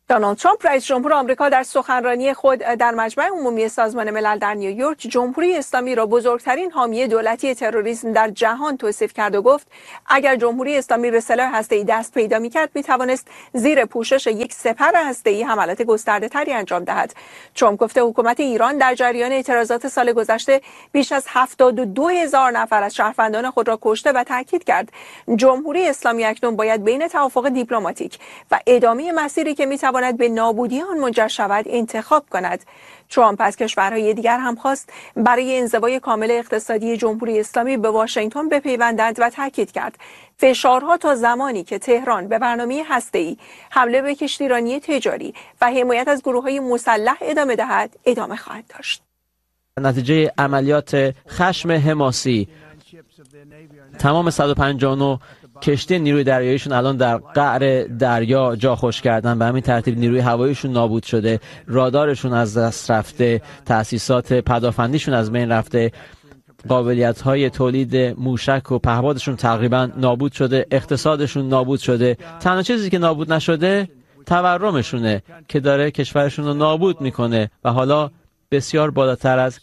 دونالد ترامپ رئیس جمهور آمریکا در سخنرانی خود در مجمع عمومی سازمان ملل در نیویورک جمهوری اسلامی را بزرگترین حامی دولتی تروریسم در جهان توصیف کرد و گفت اگر جمهوری اسلامی به سلاح هسته‌ای دست پیدا می‌کرد می‌توانست زیر پوشش یک سپر هسته‌ای حملات گسترده‌تری انجام دهد. ترامپ گفته حکومت ایران در جریان اعتراضات سال گذشته بیش از 72,000 نفر از شهروندان خود را کشته و تاکید کرد جمهوری اسلامی اکنون باید بین توافق دیپلماتیک و ادامه مسیری که می‌تواند به نابودی آن منجر شود انتخاب کند. ترامپ از کشورهای دیگر هم خواست برای انزوای کامل اقتصادی جمهوری اسلامی به واشنگتن بپیوندند و تاکید کرد فشارها تا زمانی که تهران به برنامه هسته‌ای، حمله به کشتیرانی تجاری و حمایت از گروه‌های مسلح ادامه دهد ادامه خواهد داشت. نتیجه عملیات خشم حماسی تمام 159 کشتی نیروی دریاییشون الان در قعر دریا جا خوش کردن، به همین ترتیب نیروی هواییشون نابود شده، رادارشون از دست رفته، تأسیسات پدافندیشون از بین رفته، قابلیت‌های تولید موشک و پهپادشون تقریبا نابود شده، اقتصادشون نابود شده. تنها چیزی که نابود نشده تورمشونه که داره کشورشون رو نابود میکنه و حالا بسیار بالاتر از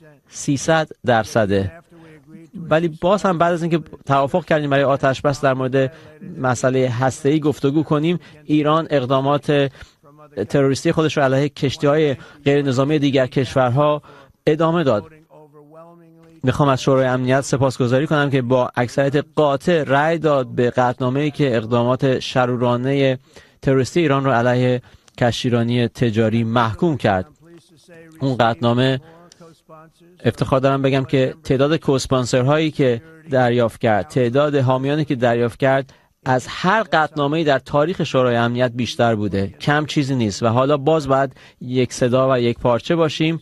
300%. ولی باز هم بعد از اینکه توافق کردیم برای آتش بس در مورد مسئله هسته‌ای گفتگو کنیم، ایران اقدامات تروریستی خودش را علیه کشتی‌های غیر نظامی دیگر کشورها ادامه داد. میخوام از شورای امنیت سپاسگزاری کنم که با اکثریت قاطع رأی داد به قطعنامه‌ای که اقدامات شرورانه تروریستی ایران را علیه کشتیرانی تجاری محکوم کرد. اون قطعنامه افتخار دارم بگم که تعداد کوسپانسرهایی که دریافت کرد، تعداد حامیانی که دریافت کرد از هر قطعنامه‌ای در تاریخ شورای امنیت بیشتر بوده. کم چیزی نیست و حالا باز باید یک صدا و یک پارچه باشیم.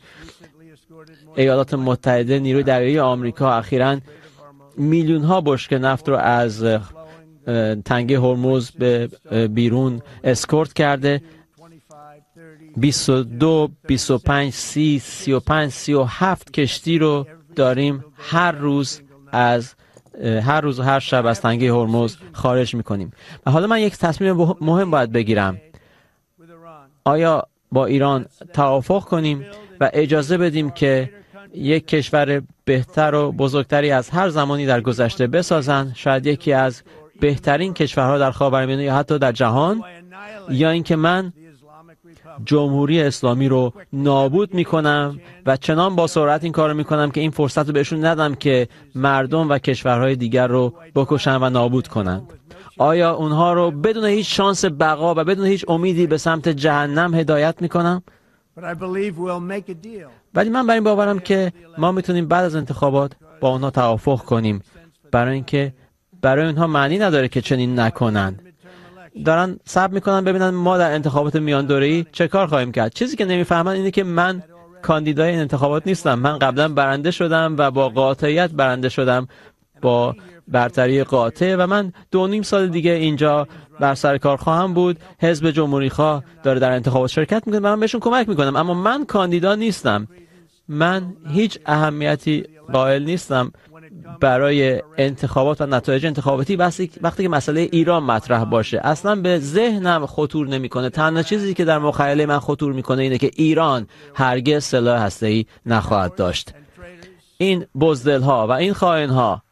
ایالات متحده، نیروی دریایی آمریکا اخیراً میلیون‌ها بشکه نفت رو از تنگه هرمز به بیرون اسکورت کرده. 22 25 30 35 37 کشتی رو داریم هر روز و هر شب از تنگه هرمز خارج میکنیم. و حالا من یک تصمیم مهم باید بگیرم. آیا با ایران توافق کنیم و اجازه بدیم که یک کشور بهتر و بزرگتری از هر زمانی در گذشته بسازن، شاید یکی از بهترین کشورها در خاورمیانه یا حتی در جهان، یا اینکه من جمهوری اسلامی رو نابود میکنم و چنان با سرعت این کار رو میکنم که این فرصت رو بهشون ندم که مردم و کشورهای دیگر رو بکشن و نابود کنند. آیا اونها رو بدون هیچ شانس بقا و بدون هیچ امیدی به سمت جهنم هدایت میکنم؟ ولی من بر این باورم که ما میتونیم بعد از انتخابات با اونها توافق کنیم، برای اینکه برای اونها معنی نداره که چنین نکنند. دارن صبر میکنن ببینن ما در انتخابات میان دوره‌ای چه کار خواهیم کرد. چیزی که نمیفهمن اینه که من کاندیدای این انتخابات نیستم. من قبلا برنده شدم و با قاطعیت برنده شدم، با برتری قاطع، و من 2.5 سال دیگه اینجا بر سر کار خواهم بود. حزب جمهوری خواه داره در انتخابات شرکت میکنه و من بهشون کمک میکنم، اما من کاندیدا نیستم. من هیچ اهمیتی قائل نیستم برای انتخابات و نتایج انتخاباتی وقتی که مسئله ایران مطرح باشه. اصلا به ذهنم خطور نمیکنه. تنها چیزی که در مخیله من خطور میکنه اینه که ایران هرگز سلاح هسته‌ای نخواهد داشت. این بزدل‌ها و این خائن‌ها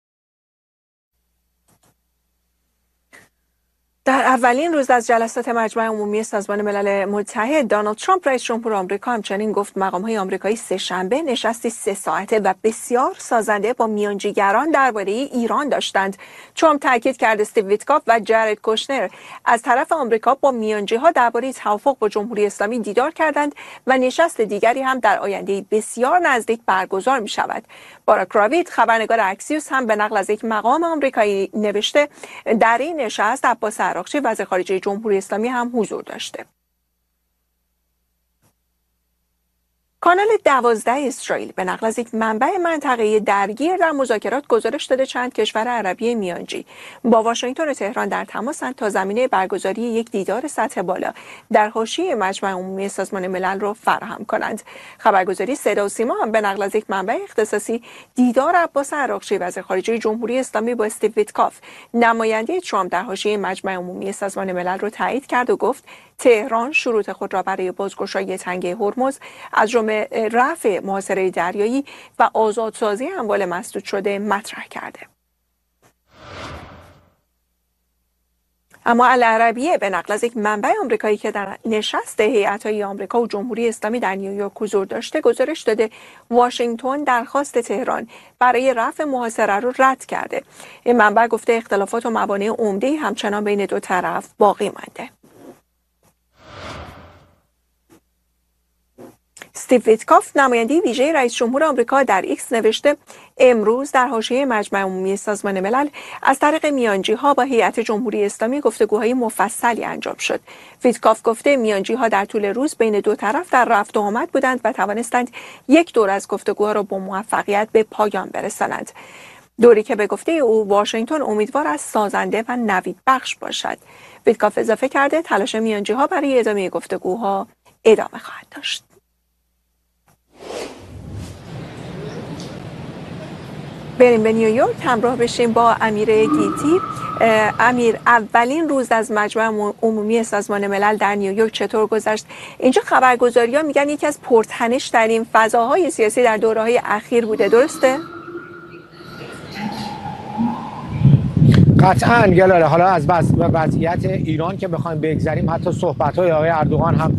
در اولین روز از جلسات مجمع عمومی سازمان ملل متحد، دونالد ترامپ رئیس جمهور آمریکا همچنین گفت مقام‌های آمریکایی سه‌شنبه نشستی 3 ساعته و بسیار سازنده با میانجیگران درباره ایران داشتند. ترامپ تاکید کرد استیو ویتکاف و جارد کوشنر از طرف آمریکا با میانجی‌ها درباره توافق با جمهوری اسلامی دیدار کردند و نشست دیگری هم در آینده بسیار نزدیک برگزار می‌شود. باراک راوید، خبرنگار اکسیوس، هم به نقل از یک مقام آمریکایی نوشته در این نشست عباس عراقچی وزیر خارجه جمهوری اسلامی هم حضور داشته. کانال 12 اسرائیل به نقل از یک منبع منطقه‌ای درگیر در مذاکرات گزارش داده چند کشور عربی میانجی با واشنگتن و تهران در تماسند تا زمینه برگزاری یک دیدار سطح بالا در حاشیه مجمع عمومی سازمان ملل را فراهم کنند. خبرگزاری صدا و سیما هم به نقل از یک منبع اختصاصی دیدار عباس عراقچی وزیر خارجه جمهوری اسلامی با استیو ویتکاف نماینده ترامپ در حاشیه مجمع عمومی سازمان ملل را تایید کرد و گفت تهران شروط خود را برای بازگشایی تنگه هرمز از جمله رفع محاصره دریایی و آزادسازی اموال مسدود شده مطرح کرده. اما العربیه به نقل از یک منبع آمریکایی که در نشست هیئت‌های آمریکا و جمهوری اسلامی در نیویورک حضور داشته گزارش داده واشنگتن درخواست تهران برای رفع محاصره را رد کرده. این منبع گفته اختلافات و موانع عمده‌ای همچنان بین دو طرف باقی مانده. استیو ویتکاف نماینده ویژه رئیس جمهور آمریکا در ایکس نوشته امروز در حاشیه مجمع عمومی سازمان ملل از طریق میانجی‌ها با هیئت جمهوری اسلامی گفتگوهای مفصلی انجام شد. ویتکاف گفته میانجی‌ها در طول روز بین دو طرف در رفت و آمد بودند و توانستند یک دور از گفتگوها را با موفقیت به پایان برسانند. دوری که به گفته او واشنگتن امیدوار است سازنده و نویدبخش باشد. ویتکاف اضافه کرده تلاش میانجی‌ها برای ادامه گفتگوها ادامه خواهد داشت. بریم به نیویورک همراه بشیم با امیر گیتی. امیر، اولین روز از مجمع عمومی سازمان ملل در نیویورک چطور گذشت؟ اینجا خبرگزاری‌ها میگن یکی از پرتنش‌ترین فضاهای سیاسی در دوره‌های اخیر بوده، درسته؟ قطعاً گلاره. حالا از وضعیت ایران که بخوایم بگذریم، حتی صحبت‌های آقای اردوغان هم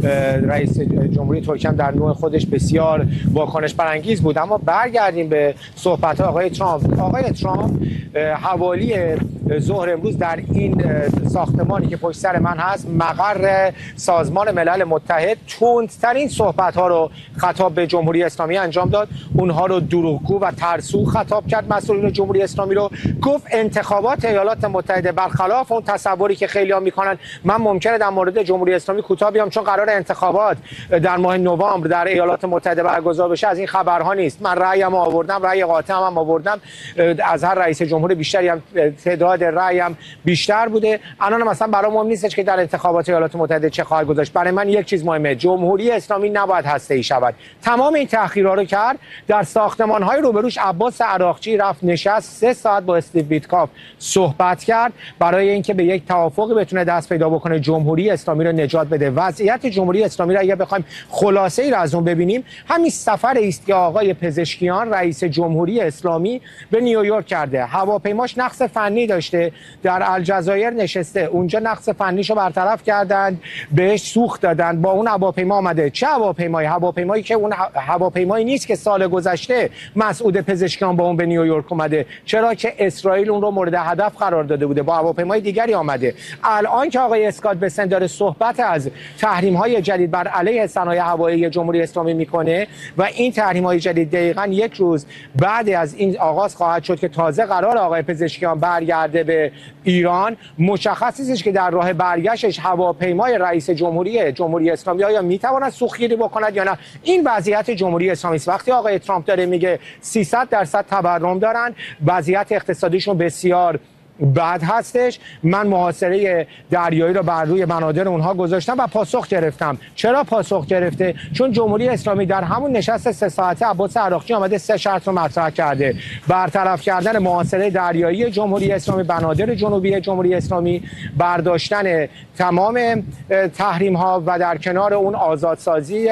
رئیس جمهوری ترکیه در نوع خودش بسیار واکنش برانگیز بود. اما برگردیم به صحبت‌های آقای ترامپ. آقای ترامپ حوالی ظهر امروز در این ساختمانی که پشت سر من هست، مقر سازمان ملل متحد، تندترین صحبت‌ها رو خطاب به جمهوری اسلامی انجام داد. اونها رو دروغگو و ترسو خطاب کرد. مسئولین جمهوری اسلامی رو گفت انتخابات ایالات متحده برخلاف اون تصوری که خیلی‌ها می‌کنن. من ممکنه در مورد جمهوری اسلامی کوتاه بیام چون قرار انتخابات در ماه نوامبر در ایالات متحده برگزار بشه. از این خبرها نیست. من رأیم آوردم، رأی قاطعم هم آوردم. از هر رئیس جمهور بیشتری هم تعداد رأیم بیشتر بوده. الان مثلا برام مهم نیستش که در انتخابات ایالات متحده چه خواهد گذاشت. برای من یک چیز مهمه، جمهوری اسلامی نباید هسته‌ای شود. تمام این تحقیرها رو کرد. در ساختمان‌های روبروش عباس عراقچی رفت نشست، 3 ساعت با استیو ویتکاف صحبت کرد برای اینکه به یک توافقی بتونه دست پیدا بکنه، جمهوری اسلامی رو نجات بده. وضعیت جمهوری اسلامی را اگه بخوایم خلاصه‌ای را از اون ببینیم، همین سفری است که آقای پزشکیان رئیس جمهوری اسلامی به نیویورک کرده. هواپیماش نقص فنی داشته، در الجزایر نشسته، اونجا نقص فنیشو برطرف کردند، بهش سوخت دادن، با اون هواپیما آمده. چه هواپیمایی که اون هواپیمایی نیست که سال گذشته مسعود پزشکیان با اون به نیویورک اومده، چرا که اسرائیل اون رو مورد هدف قرار داده بوده، با هواپیمای دیگری آمده. الان که آقای اسکات بسن داره صحبت از تحریم‌های جدید بر علیه صنایع هوایی جمهوری اسلامی میکنه و این تحریم‌های جدید دقیقاً یک روز بعد از این آغاز خواهد شد که تازه قرار آقای پزشکیان برگرده به ایران، مشخص نیست که در راه برگشتش هواپیمای رئیس جمهوری اسلامی آیا میتواند سوختگیری بکند یا نه. این وضعیت جمهوری اسلامی است. وقتی آقای ترامپ داره میگه 300% تورم دارن، وضعیت اقتصادیشون بسیار بعد هستش، من محاصره دریایی رو بر روی بنادر اونها گذاشتم و پاسخ گرفتم. چرا پاسخ گرفته؟ چون جمهوری اسلامی در همون نشست 3 ساعته عباس عراقچی آمده 3 شرط رو مطرح کرده: برطرف کردن محاصره دریایی جمهوری اسلامی، بنادر جنوبی جمهوری اسلامی، برداشتن تمام تحریم ها و در کنار اون آزادسازی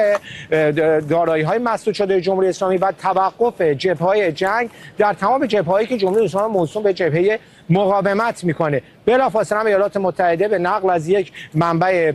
دارایی های مسدود شده جمهوری اسلامی و توقف جبهه‌های جنگ در تمام جبهه‌هایی که جمهوری اسلامی موسوم به جبهه مقاومت میکنه. بلافاصله هم ایالات متحده به نقل از یک منبع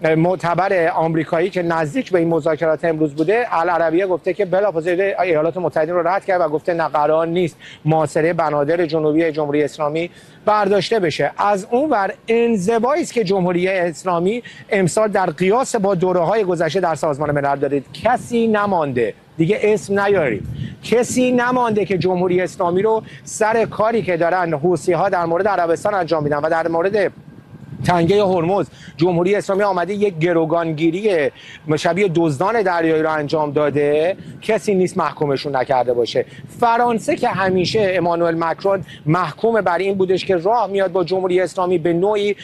معتبر آمریکایی که نزدیک به این مذاکرات امروز بوده، العربیه گفته که بلافاصله ایالات متحده رو رد کرد و گفته نه، قرار نیست محاصره بنادر جنوبی جمهوری اسلامی برداشته بشه. از اون ور انزوایی است که جمهوری اسلامی امسال در قیاس با دوره‌های گذشته در سازمان ملل داره. کسی نمانده، دیگه اسم نیاریم، کسی نمانده که جمهوری اسلامی رو سر کاری که دارن حوثی‌ها در مورد عربستان انجام میدن و در مورد تنگه هرمز جمهوری اسلامی آمده یک گروگانگیری شبیه دزدان دریایی رو انجام داده، کسی نیست محکومشون نکرده باشه. فرانسه که همیشه امانوئل مکرون محکوم بر این بودش که راه میاد با جمهوری اسلامی به نوعی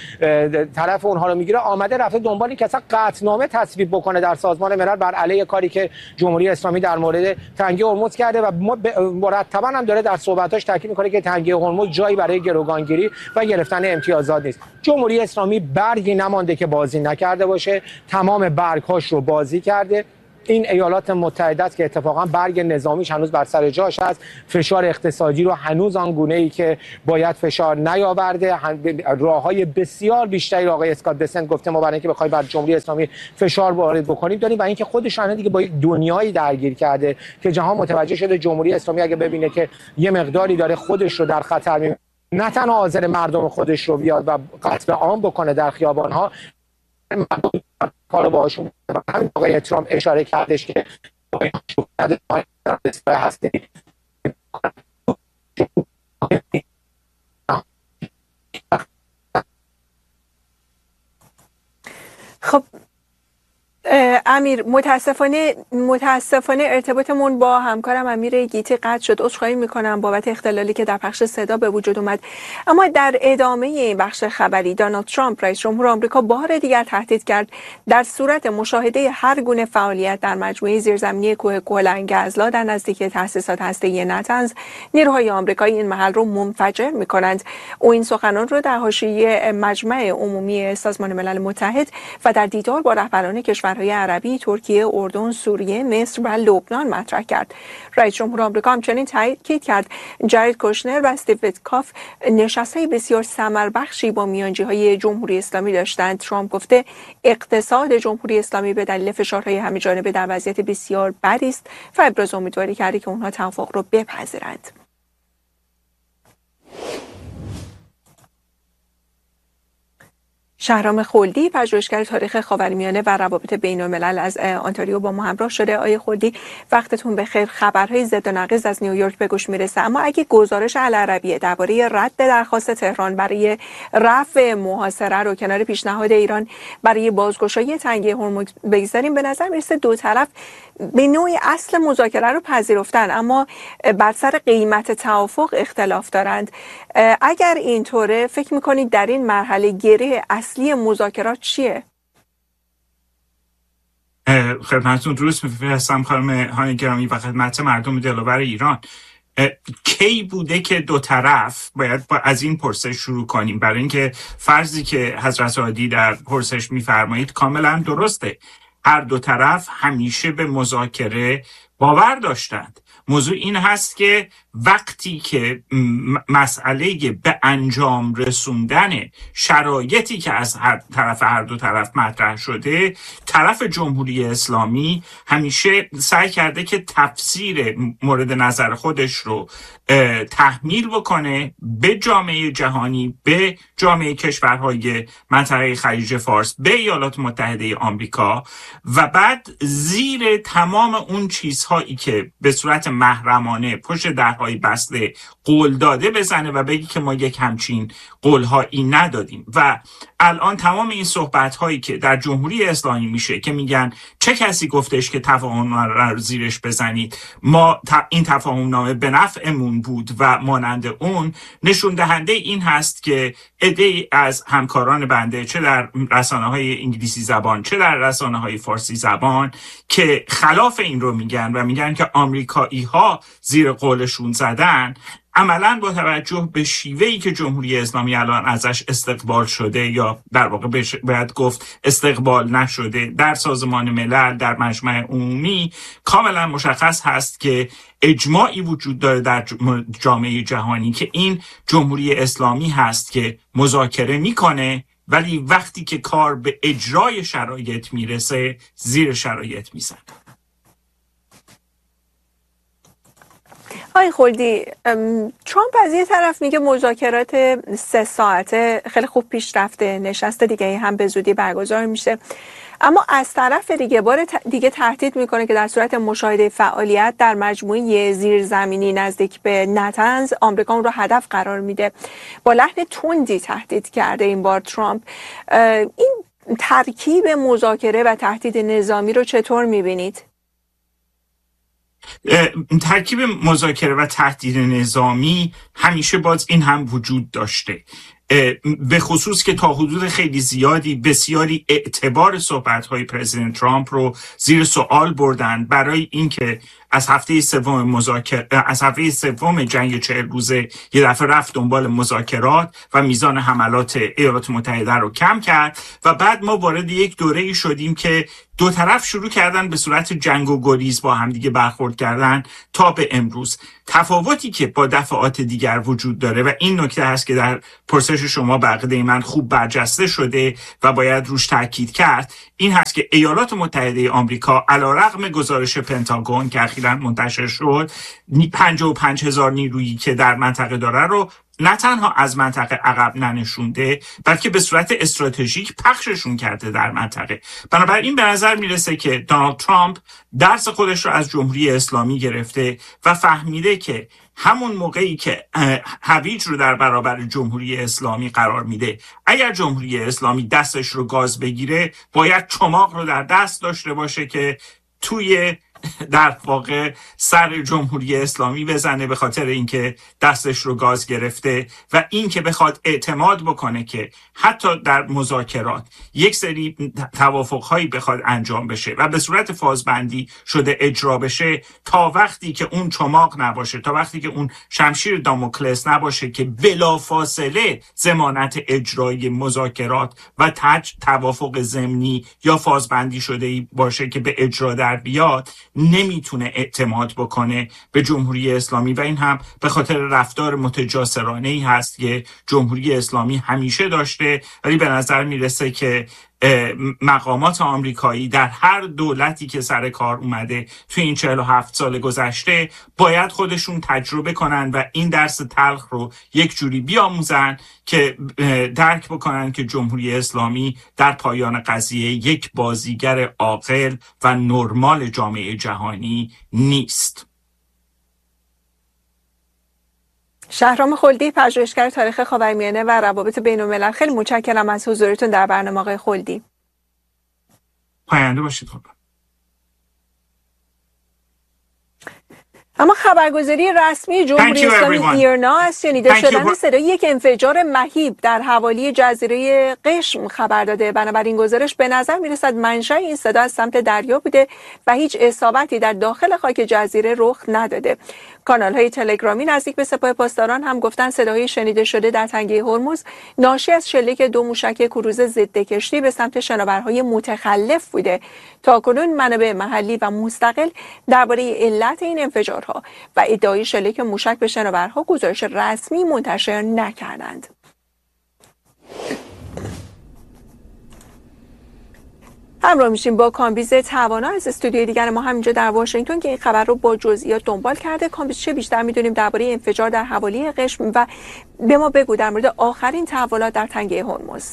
طرف اونها رو میگیره، آمده رفته دنبال این که اصلا قطعنامه تصویب بکنه در سازمان ملل بر علیه کاری که جمهوری اسلامی در مورد تنگه هرمز کرده و مرتبا هم داره در صحبتاش تاکید میکنه که تنگه هرمز جایی برای گروگانگیری و گرفتن امتیازات نیست. جمهوری اسلامی برگی نمانده که بازی نکرده باشه، تمام برگ‌هاش رو بازی کرده. این ایالات متحده است که اتفاقا برگ نظامیش هنوز بر سر جاش است، فشار اقتصادی رو هنوز آنگونه‌ای که باید فشار نیاورده، راه‌های بسیار بیشتری آقای اسکات بسنت گفته ما برای اینکه بخوایم بر جمهوری اسلامی فشار وارد بکنیم داریم و اینکه خودش الان دیگه با یک دنیایی درگیر کرده که جهان متوجه شده جمهوری اسلامی اگه ببینه که یه مقداری داره خودش رو در خطر می‌بینه، نه تنها حاضر مردم خودش رو بیاد و قتل عام بکنه در خیابان‌ها، کارو باهاشون. همین آقای ترامپ اشاره کردش که هستی. خب امیر، متاسفانه ارتباطمون با همکارم امیر گیتی قطع شد. عذرخواهی میکنم بابت اختلالی که در پخش صدا به وجود اومد. اما در ادامه این بخش خبری، دونالد ترامپ رئیس جمهور آمریکا بار دیگر تهدید کرد در صورت مشاهده هر گونه فعالیت در مجموعه زیرزمینی کوه گولنگ ازلا در نزدیکی تأسیسات هسته‌ای نتنز، نیروهای آمریکایی این محل رو منفجر میکنند. او این سخنان رو در حاشیه مجمع عمومی سازمان ملل متحد و در دیدار با رهبران کشورهای عربی، ترکیه، اردن، سوریه، مصر و لبنان مطرح کرد. رئیس جمهور آمریکا همچنین تاکید کرد جارید کوشنر و استیو ویتکاف نشست‌های بسیار ثمربخشی با میانجی‌های جمهوری اسلامی داشتند. ترامپ گفته اقتصاد جمهوری اسلامی به دلیل فشارهای همه‌جانبه در وضعیت بسیار بدی است و ابراز امیدواری کرد که اونها توافق را بپذیرند. شهرام خلدی، پژوهشگر تاریخ خاورمیانه و روابط بین‌الملل از آنتاریو با ما همراه شده. آقای خلدی، وقتتون بخیر. خبرهای ضد و نقیض از نیویورک به گوش میرسه، اما اگه گزارش العربیه درباره رد درخواست تهران برای رفع محاصره رو کنار پیشنهاد ایران برای بازگشایی تنگه هرمز بگذاریم، به نظر میرسه دو طرف به نوعی اصل مذاکره رو پذیرفتن، اما بر سر قیمت توافق اختلاف دارند. اگر اینطوره، فکر میکنید در این مرحله گره اصلی مذاکرات چیه؟ خدمتتون درود میفرستم خانم هانی گرامی و خدمت مردم دلاور ایران. کی بوده که دو طرف باید از این پرسش شروع کنیم؟ برای اینکه فرضی که حضرت عادی در پرسش میفرمایید کاملا درسته. هر دو طرف همیشه به مذاکره باور داشتند. موضوع این هست که وقتی که مسئله به انجام رسوندن شرایطی که از هر دو طرف مطرح شده، طرف جمهوری اسلامی همیشه سعی کرده که تفسیر مورد نظر خودش رو تحمیل بکنه به جامعه جهانی، به جامعه کشورهای منطقه خلیج فارس، به ایالات متحده آمریکا، و بعد زیر تمام اون چیزهایی که به صورت محرمانه پشت درهای بسته قول داده بزنه و بگی که ما یک همچین قولهایی ندادیم. و الان تمام این صحبت‌هایی که در جمهوری اسلامی میشه که میگن چه کسی گفتش که تفاهم‌نامه رو زیرش بزنید، ما این تفاهم‌نامه به نفعمون بود و مانند اون، نشون دهنده این هست که عده‌ای از همکاران بنده، چه در رسانه‌های انگلیسی زبان چه در رسانه‌های فارسی زبان، که خلاف این رو میگن و میگن که آمریکایی‌ها زیر قولشون زدن، عملاً با توجه به شیوهی که جمهوری اسلامی الان ازش استقبال شده، یا در واقع باید گفت استقبال نشده، در سازمان ملل، در مجمع عمومی، کاملا مشخص هست که اجماعی وجود داره در جامعه جهانی که این جمهوری اسلامی هست که مذاکره میکنه، ولی وقتی که کار به اجرای شرایط میرسه زیر شرایط میزنه. آقای خلدی، ترامپ از یه طرف میگه مذاکرات 3 ساعته خیلی خوب پیش رفته، نشست دیگه هم به زودی برگزار میشه، اما از طرف دیگه بار دیگه تهدید میکنه که در صورت مشاهده فعالیت در مجموعه زیرزمینی نزدیک به نتنز، آمریکا اون رو هدف قرار میده. با لحن تندی تهدید کرده این بار ترامپ. این ترکیب مذاکره و تهدید نظامی رو چطور میبینید؟ ترکیب مذاکره و تهدید نظامی همیشه باز این هم وجود داشته، به خصوص که تا حدود خیلی زیادی بسیاری اعتبار صحبت‌های پرزیدنت ترامپ رو زیر سوال بردن برای اینکه از هفته سوم جنگ 40 روزه یه دفعه رفت دنبال مذاکرات و میزان حملات ایالات متحده رو کم کرد و بعد ما وارد یک دوره‌ای شدیم که دو طرف شروع کردن به صورت جنگ و گریز با همدیگه برخورد کردن تا به امروز. تفاوتی که با دفعات دیگر وجود داره و این نکته هست که در پرسش شما به عقیده من خوب برجسته شده و باید روش تاکید کرد، این هست که ایالات متحده آمریکا علیرغم گزارش پنتاگون که اخیراً منتشر شد 55,000 نیرویی که در منطقه داره رو نه تنها از منطقه عقب ننشونده بلکه به صورت استراتژیک پخششون کرده در منطقه. بنابراین به نظر میرسه که دونالد ترامپ درس خودش رو از جمهوری اسلامی گرفته و فهمیده که همون موقعی که هویج رو در برابر جمهوری اسلامی قرار میده، اگر جمهوری اسلامی دستش رو گاز بگیره باید چماق رو در دست داشته باشه که توی در واقع سر جمهوری اسلامی بزنه، به خاطر اینکه دستش رو گاز گرفته و اینکه بخواد اعتماد بکنه که حتی در مذاکرات یک سری توافق‌هایی بخواد انجام بشه و به صورت فازبندی شده اجرا بشه، تا وقتی که اون چماق نباشه، تا وقتی که اون شمشیر داموکلس نباشه که بلافاصله ضمانت اجرای مذاکرات و توافق ضمنی یا فازبندی شده باشه که به اجرا در بیاد، نمیتونه اعتماد بکنه به جمهوری اسلامی. و این هم به خاطر رفتار متجاسرانه‌ای هست که جمهوری اسلامی همیشه داشته، ولی به نظر میرسه که مقامات آمریکایی در هر دولتی که سر کار اومده توی این 47 سال گذشته باید خودشون تجربه کنن و این درس تلخ رو یک جوری بیاموزن که درک بکنن که جمهوری اسلامی در پایان قضیه یک بازیگر عاقل و نرمال جامعه جهانی نیست. شهرام خلدی، پژوهشگر تاریخ خاورمیانه و روابط بین‌الملل، خیلی متشکرم از حضورتون در برنامه آقای خلدی. پاینده باشید. اما خبرگزاری رسمی جمهوری اسلامی ایرنا از شنیده شدن صدای یک انفجار مهیب در حوالی جزیره قشم خبر داده. بنابراین گزارش به نظر میرسد منشأ این صدا از سمت دریا بوده و هیچ اصابتی در داخل خاک جزیره رخ نداده. کانال‌های تلگرامی نزدیک به سپاه پاسداران هم گفتن صداهای شنیده شده در تنگه هرمز ناشی از شلیک 2 موشک کروز ضد کشتی به سمت شناورهای متخلف بوده. تاکنون منابع محلی و مستقل درباره علت این انفجارها و ادعای شلیک موشک به شناورها گزارش رسمی منتشر نکردند. همراه میشیم با کامبیز توانا از استودیوی دیگر ما همینجا در واشنگتن که این خبر رو با جزئیات دنبال کرده. کامبیز، چه بیشتر میدونیم درباره انفجار در حوالی قشم و به ما بگو در مورد آخرین تحولات در تنگه هرمز.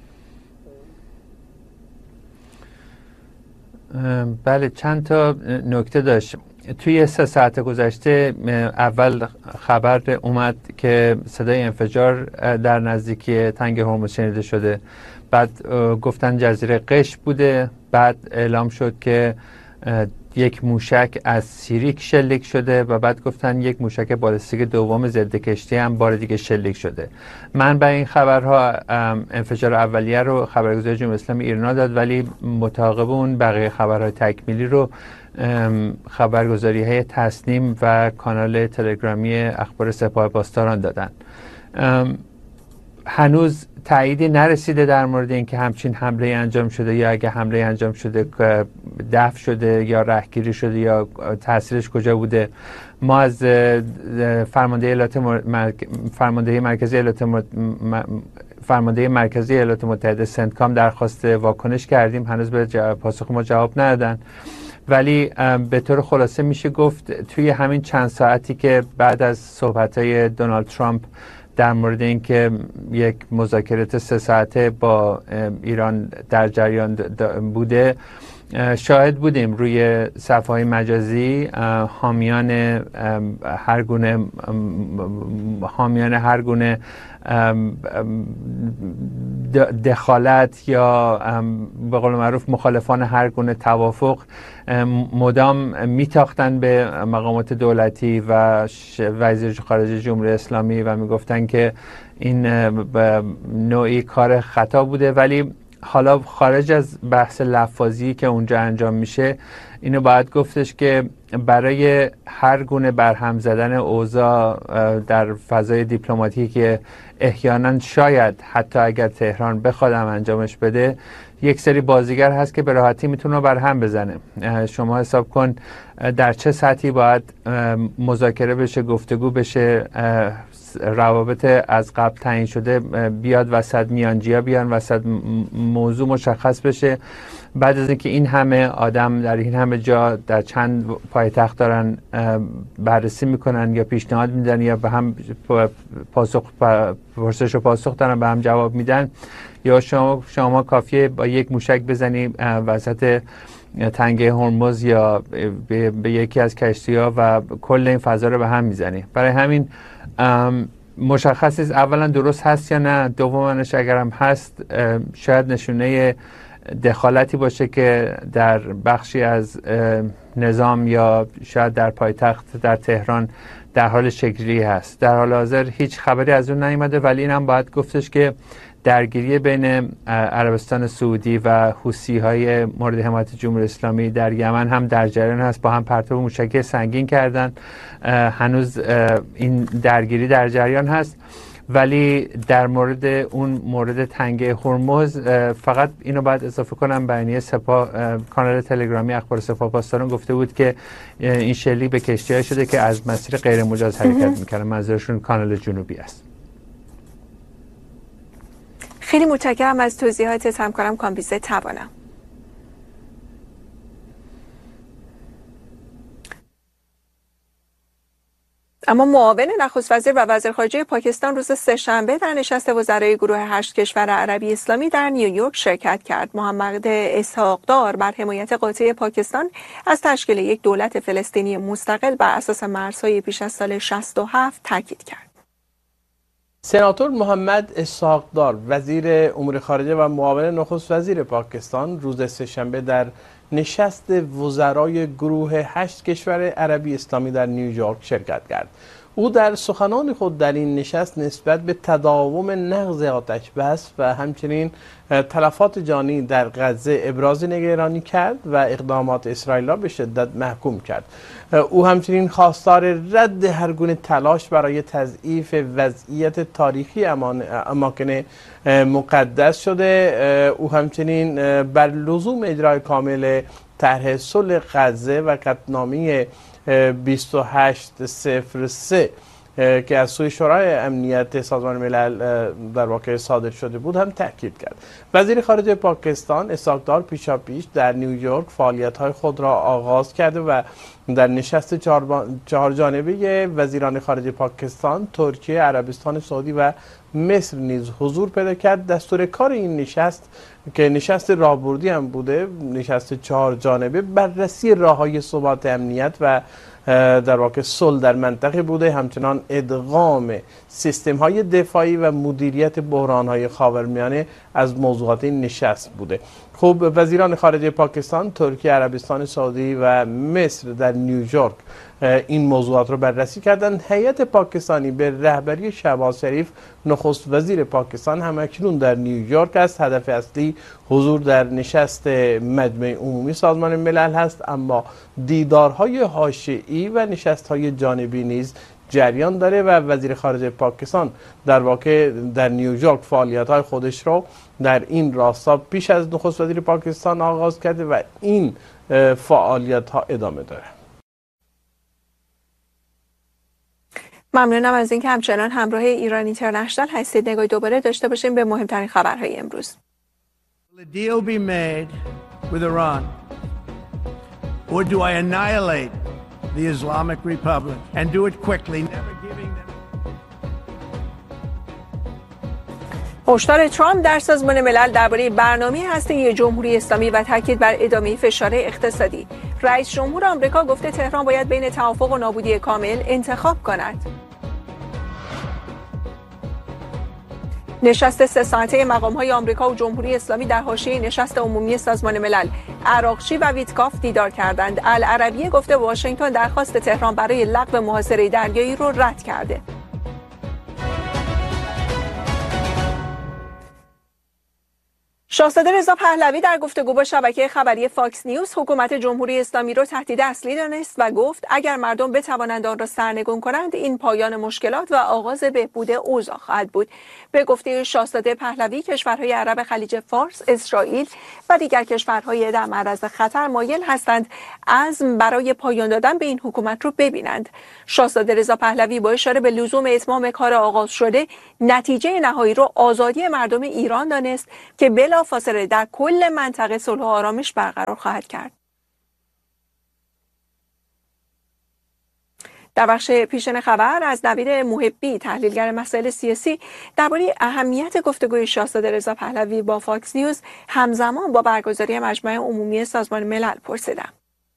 بله، چند تا نکته داشت. توی 3 ساعت گذشته اول خبر اومد که صدای انفجار در نزدیکی تنگه هرمز شنیده شده، بعد گفتن جزیره قشم بوده، بعد اعلام شد که یک موشک از سیریک شلیک شده و بعد گفتن یک موشک بالستیک دوم ضد کشتی هم بار دیگه شلیک شده. من به این خبرها انفجار اولیه رو خبرگزاری جمهوری اسلامی ایران داد، ولی متعاقب اون بقیه خبرهای تکمیلی رو خبرگزاری های تصنیم و کانال تلگرامی اخبار سپاه پاسداران دادن. هنوز تاییدی نرسیده در مورد اینکه همچین حمله انجام شده یا اگه حمله انجام شده دفع شده یا رهگیری شده یا تاثیرش کجا بوده. ما از فرمانده مرکزی ایالات متحده سنتکام درخواست واکنش کردیم، هنوز به پاسخ ما جواب ندادن، ولی به طور خلاصه میشه گفت توی همین چند ساعتی که بعد از صحبت‌های دونالد ترامپ در مورد اینکه یک مذاکرات 3 ساعته با ایران در جریان بوده، شاهد بودیم روی صفحه‌های مجازی حامیان هر گونه دخالت یا به قول معروف مخالفان هر گونه توافق مدام میتاختن به مقامات دولتی و وزیر خارجه جمهوری اسلامی و میگفتن که این نوعی کار خطا بوده. ولی حالا خارج از بحث لفاظی که اونجا انجام میشه، اینو باید گفتش که برای هر گونه برهم زدن اوضاع در فضای دیپلماتیکی که احیانا شاید حتی اگر تهران بخواد انجامش بده، یک سری بازیگر هست که به راحتی میتونه برهم بزنه. شما حساب کن در چه سطحی باید مذاکره بشه، گفتگو بشه، روابط از قبل تعیین شده بیاد وسط، میانجیا بیان وسط، موضوع مشخص بشه. بعد از اینکه این همه آدم در این همه جا در چند پایتخت دارن بررسی میکنن یا پیشنهاد میدن یا به هم پرسش و پاسخ دارن به هم جواب میدن، یا شما کافیه با یک موشک بزنی وسط تنگه هرمز یا به یکی از کشتی‌ها و کل این فضا رو به هم میزنی. برای همین مشخص است اولا درست هست یا نه، دومانش اگرم هست شاید نشونه دخالتی باشه که در بخشی از نظام یا شاید در پایتخت در تهران در حال شکل‌گیری هست. در حال حاضر هیچ خبری از اون نیامده، ولی اینم باید گفتش که درگیری بین عربستان سعودی و حوثی‌های مورد حمایت جمهوری اسلامی در یمن هم در جریان هست، با هم پرتاب موشکی سنگین کردن. هنوز این درگیری در جریان هست، ولی در مورد تنگه هرمز فقط اینو باید اضافه کنم، بیانیه سپاه کانال تلگرامی اخبار سپاه پاسداران گفته بود که این شلیک به کشتی‌ها شده که از مسیر غیر مجاز حرکت می‌کردن، منظورشون کانال جنوبی است. خیلی متشکرم از توضیحاتت همکارم کامبیزه توانم. اما معاون نخست وزیر و وزیر خارجه پاکستان روز سه‌شنبه در نشست وزرای گروه 8 کشور عربی اسلامی در نیویورک شرکت کرد. محمد اسحاق‌دار بر حمایت قاطع پاکستان از تشکیل یک دولت فلسطینی مستقل بر اساس مرزهای پیش از سال 67 تاکید کرد. سناتور محمد اسحاق‌دار وزیر امور خارجه و معاون نخست وزیر پاکستان روز سه‌شنبه در نشست وزرای گروه 8 کشور عربی اسلامی در نیویورک شرکت کرد. او در سخنان خود در این نشست نسبت به تداوم نقض آتش بس و همچنین تلفات جانی در غزه ابراز نگرانی کرد و اقدامات اسرائیل را به شدت محکوم کرد. او همچنین خواستار رد هر گونه تلاش برای تضعیف وضعیت تاریخی اماکن مقدس شده. او همچنین بر لزوم اجرای کامل طرح صلح غزه و قطعنامه 2803 که از سوی شورای امنیت سازمان ملل در واقع صادر شده بود هم تاکید کرد. وزیر خارجه پاکستان اسحاق‌دار پیشاپیش در نیویورک فعالیت‌های خود را آغاز کرده و در نشست چهار جانبه وزیران خارجه پاکستان، ترکیه، عربستان سعودی و مصر نیز حضور پیدا کرد. دستور کار این نشست که نشست راهبردی هم بوده، نشست 4 جانبه، بررسی راه‌های ثبات امنیت و در واقع صلح در منطقه بوده، همچنان ادغام سیستم‌های دفاعی و مدیریت بحران‌های خاورمیانه از موضوعات این نشست بوده. خب وزیران خارجه پاکستان، ترکیه، عربستان سعودی و مصر در نیویورک این موضوعات رو بررسی کردند. هیئت پاکستانی به رهبری شهباز شریف نخست وزیر پاکستان همکنون در نیویورک است. هدف اصلی حضور در نشست مجمع عمومی سازمان ملل هست، اما دیدارهای حاشیه‌ای و نشست‌های جانبی نیز جریان داره و وزیر خارجه پاکستان در واقع در نیویورک فعالیت‌های خودش رو در این راستا پیش از نخست وزیر پاکستان آغاز کرده و این فعالیت‌ها ادامه داره. ممنونم از اینکه همچنان همراه ایران اینترنشنال هستید. نگاهی دوباره داشته باشیم به مهمترین خبرهای امروز. Will a deal be made with Iran, or do I annihilate the Islamic Republic and do it quickly, never giving them... هشدار ترامپ در سازمان ملل درباره برنامه هسته‌ای جمهوری اسلامی و تاکید بر ادامه فشار اقتصادی. رئیس جمهور آمریکا گفته تهران باید بین توافق و نابودی کامل انتخاب کند. نشست 3 ساعته مقام‌های آمریکا و جمهوری اسلامی در حاشیه نشست عمومی سازمان ملل. عراقچی و ویتکاف دیدار کردند. العربیه گفته واشنگتن درخواست تهران برای لغو محاصره دریایی رو رد کرده. شاهزاده رضا پهلوی در گفتگو با شبکه خبری فاکس نیوز حکومت جمهوری اسلامی را تهدید اصلی دانست و گفت اگر مردم بتوانند آن را سرنگون کنند این پایان مشکلات و آغاز بهبود اوضاع خواهد بود. به گفته شاهزاده پهلوی کشورهای عرب خلیج فارس، اسرائیل و دیگر کشورهای در معرض خطر مایل هستند عزم برای پایان دادن به این حکومت را ببینند. شاهزاده رضا پهلوی با اشاره به لزوم اتمام کار آغاز شده نتیجه نهایی را آزادی مردم ایران دانست که بلافاصله در کل منطقه صلح و آرامش برقرار خواهد کرد. در بخش پیشین خبر از نوید محبی تحلیلگر مسائل سیاسی درباره اهمیت گفتگوی شاهزاده رضا پهلوی با فاکس نیوز همزمان با برگزاری مجمع عمومی سازمان ملل پرسیدم.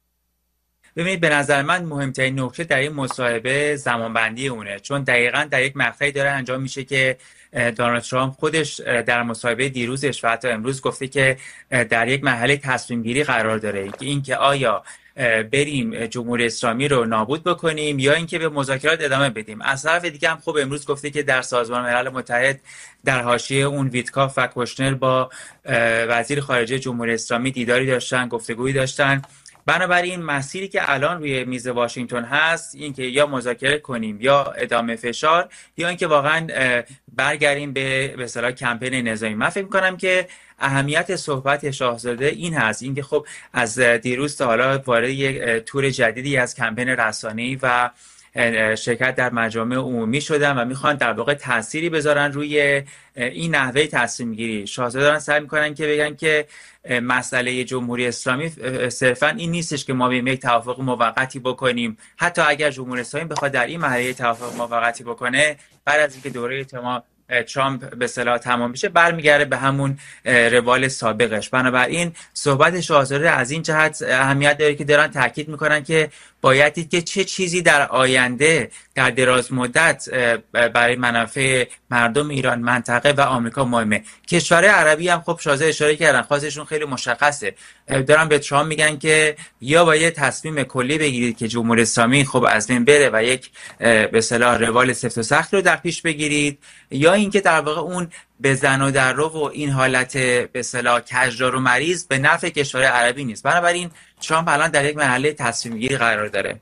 ببینید به نظر من مهمترین نکته در این مصاحبه زمانبندی اونه، چون دقیقاً در یک مقطعی داره انجام میشه که دونالد ترامپ خودش در مصاحبه دیروزش و حتی امروز گفته که در یک مرحله تصمیم گیری قرار داره که اینکه آیا بریم جمهوری اسلامی رو نابود بکنیم یا اینکه به مذاکرات ادامه بدیم. از طرف دیگه هم خب امروز گفته که در سازمان ملل متحد در حاشیه اون ویتکاف و کوشنر با وزیر خارجه جمهوری اسلامی دیداری داشتن، گفتگویی داشتن. بنابراین مسیری که الان روی میز واشنگتن هست این که یا مذاکره کنیم یا ادامه فشار یا اینکه واقعا برگردیم به اصطلاح کمپین نظامی. من فکر می‌کنم که اهمیت صحبت شاهزاده این هست، اینکه خب از دیروز تا حالا وارد یک تور جدیدی از کمپین رسانه‌ای و شرکت در مجامع عمومی شدن و میخوان در واقع تأثیری بذارن روی این نحوه تصمیم گیری. شاهزاده دارن سعی میکنن که بگن که مسئله جمهوری اسلامی صرفا این نیستش که ما بریم یک توافق موقتی بکنیم. حتی اگر جمهوری اسلامی بخواد در این مرحله توافق موقتی بکنه، بعد از اینکه دوره ترامپ به اصطلاح تمام بشه برمیگرده به همون روال سابقش. بنابراین صحبت شاهزاده از این جهت اهمیت داره که دارن تاکید میکنن که باید دید که چه چیزی در آینده در دراز مدت برای منافع مردم ایران، منطقه و آمریکا مهمه. کشورهای عربی هم خب شاهزاده اشاره کردن، خواستشون خیلی مشخصه، دارن به ترامپ میگن که یا باید تصمیم کلی بگیرید که جمهوری اسلامی خب از بین بره و یک به اصطلاح روال سفت و سخت رو در پیش بگیرید، یا اینکه در واقع اون به زن و در رو و این حالت به اصطلاح کجدار و مریض به نفع کشور عربی نیست. بنابراین ترامپ الان در یک مرحله تصمیم گیری قرار داره.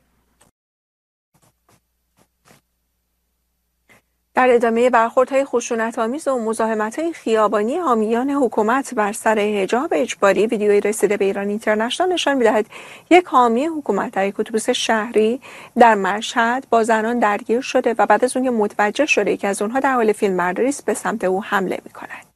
در ادامه برخوردهای خشونت‌آمیز و مزاحمت‌های خیابانی حامیان حکومت بر سر حجاب اجباری، ویدیویی رسیده به ایران اینترنشنال نشان می‌دهد یک حامی حکومت در یک اتوبوس شهری در مشهد با زنان درگیر شده و بعد از اون متوجه شده که از اونها در حال فیلمبرداری است، به سمت او حمله می‌کند.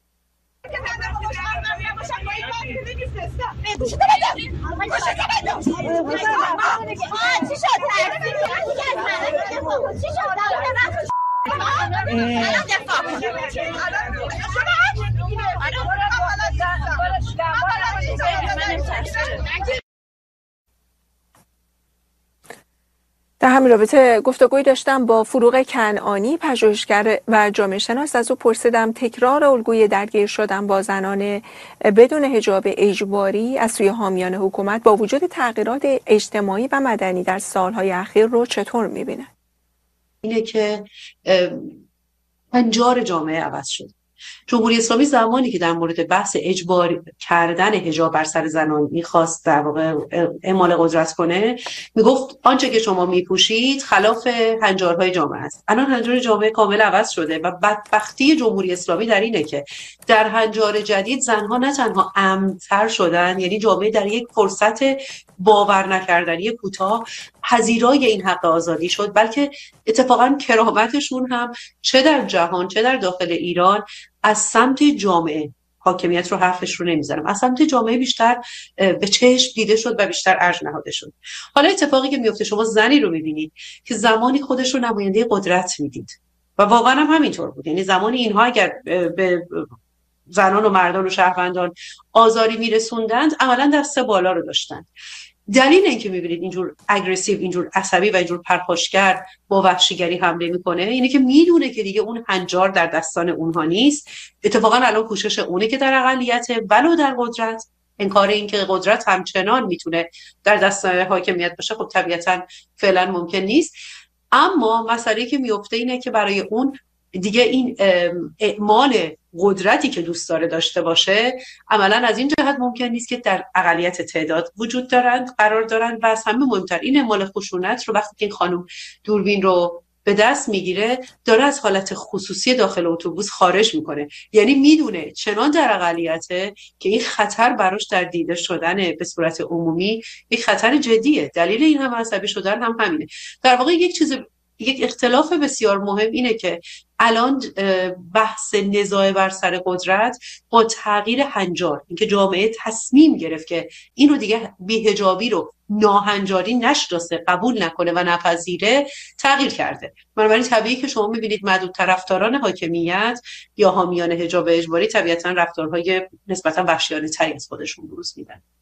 در همین رابطه گفتگویی داشتم با فروغ کنعانی، پژوهشگر و جامعه شناس. از او پرسیدم تکرار الگوی درگیر شدن با زنان بدون حجاب اجباری از سوی حامیان حکومت با وجود تغییرات اجتماعی و مدنی در سالهای اخیر رو چطور می‌بینه؟ اینه که هنجار جامعه عوض شد. جمهوری اسلامی زمانی که در مورد بحث اجبار کردن حجاب بر سر زنان میخواست در واقع اعمال قدرت کنه، میگفت آنچه که شما میپوشید خلاف هنجارهای جامعه است. الان هنجار جامعه کامل عوض شده و بدبختی جمهوری اسلامی در اینه که در هنجار جدید زنها نه تنها امن‌تر شدن، یعنی جامعه در یک فرصت باور نکردنی کوتاه پذیرای این حق آزادی شد، بلکه اتفاقا کرامتشون هم چه در جهان چه در داخل ایران از سمت جامعه، حاکمیت رو حرفش رو نمیزنم، از سمت جامعه بیشتر به چشم دیده شد و بیشتر ارج نهاده شد. حالا اتفاقی که میفته، شما زنی رو میبینید که زمانی خودش رو نماینده قدرت میدید و واقعا هم همینطور بود. یعنی زمانی اینها اگر به زنان و مردان و شهروندان آزاری میرسوندند عملا دست بالا رو داشتند. دلیل اینکه میبینید اینجور اگریسیو، اینجور عصبی و اینجور پرخاشگر با وحشیگری حمله میکنه اینه که میدونه که دیگه اون هنجار در دستان اونها نیست. اتفاقا الان کوشش اونه که در اقلیته ولو در قدرت، انکار این که قدرت همچنان میتونه در دست حاکمیت باشه خب طبیعتا فعلا ممکن نیست. اما مسئله‌ای که میفته اینه که برای اون دیگه این اعمال قدرتی که دوست داره داشته باشه عملا از این جهت ممکن نیست که در اقلیت تعداد وجود دارند قرار دارند و از همه مهمتر این اعمال خشونت رو وقتی که این خانم دوربین رو به دست میگیره داره از حالت خصوصی داخل اتوبوس خارج میکنه، یعنی میدونه چنان در اقلیته که این خطر براش در دیده شدن به صورت عمومی یک خطر جدیه. دلیل این هم عصبی شدن هم همینه. در واقع یک اختلاف بسیار مهم اینه که الان بحث نزاع بر سر قدرت با تغییر هنجار، اینکه جامعه تصمیم گرفت که اینو دیگه بی‌حجابی رو ناهنجاری نشناسه، قبول نکنه و نپذیره، تغییر کرده. بنابراین طبیعی که شما می‌بینید معدود طرفداران حاکمیت یا حامیان حجاب اجباری طبیعتاً رفتارهای نسبتاً وحشیانه‌تری از خودشون بروز میدن.